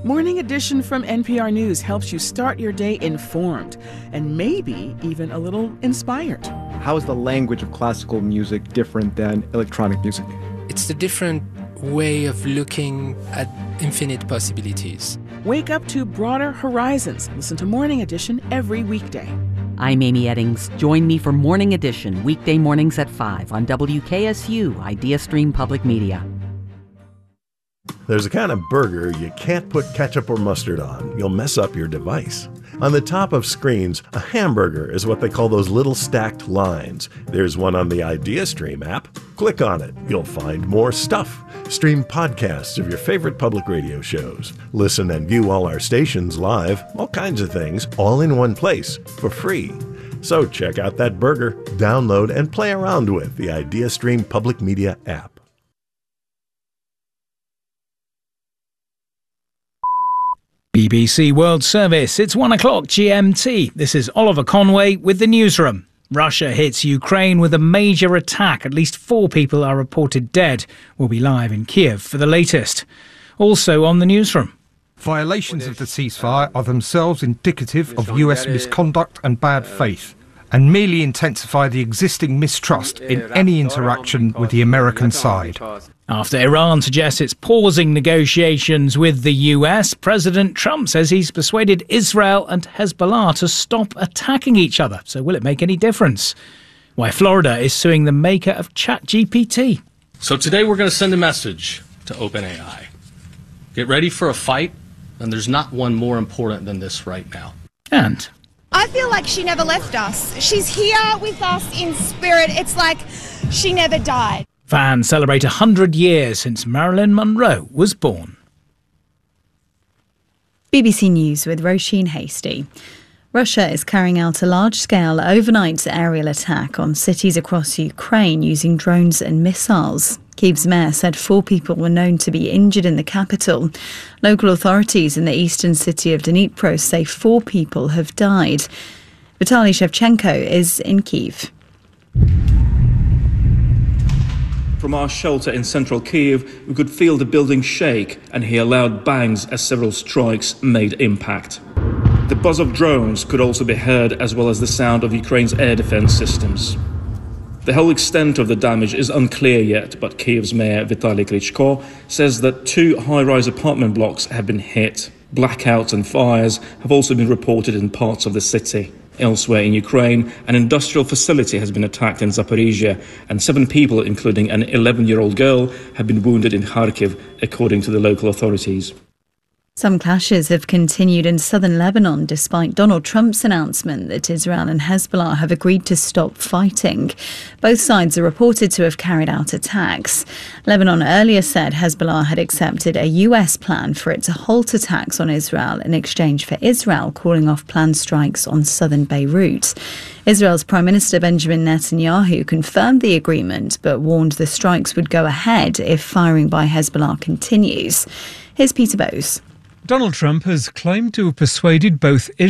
Morning Edition from NPR News helps you start your day informed and maybe even a little inspired. How is the language of classical music different than electronic music? It's the different way of looking at infinite possibilities. Wake up to broader horizons. Listen to Morning Edition every weekday. I'm Amy Eddings. Join me for Morning Edition, weekday mornings at 5 on WKSU, IdeaStream Public Media. There's a kind of burger you can't put ketchup or mustard on. You'll mess up your device. On the top of screens, a hamburger is what they call those little stacked lines. There's one on the IdeaStream app. Click on it. You'll find more stuff. Stream podcasts of your favorite public radio shows. Listen and view all our stations live, all kinds of things, all in one place for free. So check out that burger, download, and play around with the IdeaStream Public Media app. BBC World Service, it's 1 o'clock GMT. This is Oliver Conway with the newsroom. Russia hits Ukraine with a major attack. At least 4 people are reported dead. We'll be live in Kiev for the latest. Also on the newsroom. Violations of the ceasefire are themselves indicative of US misconduct and bad faith, and merely intensify the existing mistrust in any interaction with the American side. After Iran suggests it's pausing negotiations with the US, President Trump says he's persuaded Israel and Hezbollah to stop attacking each other. So will it make any difference? Why Florida is suing the maker of ChatGPT. So today we're going to send a message to OpenAI. Get ready for a fight, and there's not one more important than this right now. And I feel like she never left us. She's here with us in spirit. It's like she never died. Fans celebrate 100 years since Marilyn Monroe was born. BBC News with Roisin Hasty. Russia is carrying out a large-scale overnight aerial attack on cities across Ukraine using drones and missiles. Kyiv's mayor said 4 people were known to be injured in the capital. Local authorities in the eastern city of Dnipro say 4 people have died. Vitaly Shevchenko is in Kyiv. From our shelter in central Kyiv, we could feel the building shake and hear loud bangs as several strikes made impact. The buzz of drones could also be heard, as well as the sound of Ukraine's air defense systems. The whole extent of the damage is unclear yet, but Kyiv's mayor Vitaly Klitschko says that 2 high-rise apartment blocks have been hit. Blackouts and fires have also been reported in parts of the city. Elsewhere in Ukraine, an industrial facility has been attacked in Zaporizhia, and 7 people, including an 11-year-old girl, have been wounded in Kharkiv, according to the local authorities. Some clashes have continued in southern Lebanon despite Donald Trump's announcement that Israel and Hezbollah have agreed to stop fighting. Both sides are reported to have carried out attacks. Lebanon earlier said Hezbollah had accepted a US plan for it to halt attacks on Israel in exchange for Israel calling off planned strikes on southern Beirut. Israel's Prime Minister Benjamin Netanyahu confirmed the agreement but warned the strikes would go ahead if firing by Hezbollah continues. Here's Peter Bowes. Donald Trump has claimed to have persuaded both